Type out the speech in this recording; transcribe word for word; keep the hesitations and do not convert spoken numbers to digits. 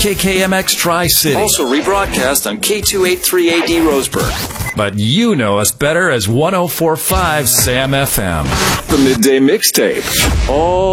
K K M X Tri-City. Also rebroadcast on K two eighty-three A D Roseburg. But you know us better as one oh four point five Sam F M. The Midday Mixtape. All